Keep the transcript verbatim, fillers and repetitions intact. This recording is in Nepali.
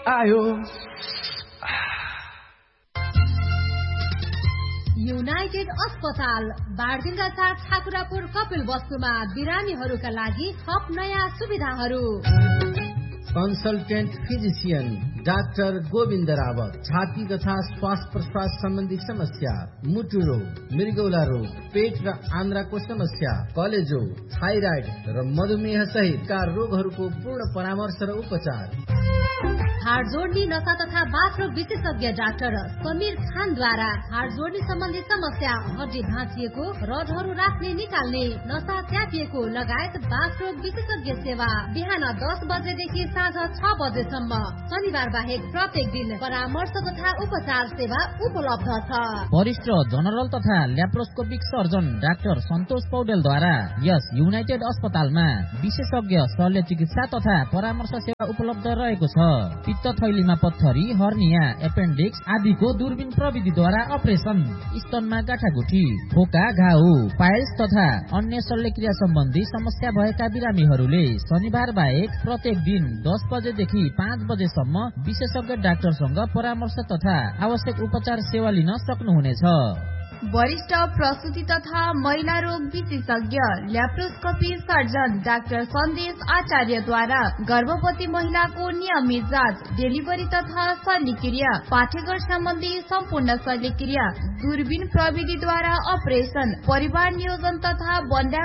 आयो। युनाइटेड अस्पताल बारदिनका साथ ठाकुरापुर कपिल वस्तुमा बिरामीहरूका लागि थप नयाँ सुविधाहरू। Consultant physician doctor Govind Rawat, छाती तथा श्वास प्रश्वास सम्बन्धी समस्या, मुटु रोग, मृगौला रोग, पेट र आन्द्राको समस्या, कलेजो, थाइराइड र मधुमेह सहितका रोगहरूको पूर्ण परामर्श र उपचार। हाड जोड्ने नसा तथा बाथरोग विशेषज्ञ डाक्टर समीर खानद्वारा हाड जोड्ने सम्बन्धी समस्या, हड्डी भाँचिएको, रडहरू राख्ने निकाल्ने, नसा च्यापिएको लगायत बाथरोग विशेषज्ञ सेवा बिहान दस बजेदेखि साँझ छ बजेसम्म। शनिबार बाहेक प्रत्येक दिन परामर्श तथा उपचार सेवा उपलब्ध छ। वरिष्ठ जनरल तथा ल्याप्रोस्कोपिक सर्जन डाक्टर सन्तोष पौडेलद्वारा यस युनाइटेड अस्पतालमा विशेषज्ञ शल्य चिकित्सा तथा परामर्श सेवा उपलब्ध रहेको छ। पित्त थैलीमा पत्थरी, हर्निया, एपेन्डिक्स आदिको दूरबीन प्रविधिद्वारा अपरेसन, स्तनमा गाँठागुठी, फोका, घाउ, पाइल्स तथा अन्य शल्यक्रिया सम्बन्धी समस्या भएका बिरामीहरूले शनिबार बाहेक प्रत्येक दिन दस बजेदेखि पाँच बजेसम्म विशेषज्ञ डाक्टरसँग परामर्श तथा आवश्यक उपचार सेवा लिन सक्नुहुनेछ। वरिष्ठ प्रसूति तथा महिला रोग विशेषज्ञ ल्याप्रोस्कोपी सर्जन डाक्टर सन्देश आचार्यद्वारा गर्भवती महिलाको नियमित जाँच, डेलिभरी तथा शल्यक्रिया, पाठेघर सम्बन्धी सम्पूर्ण शल्यक्रिया, दूरबीन प्रविधिद्वारा अपरेसन, परिवार नियोजन तथा बन्ध्या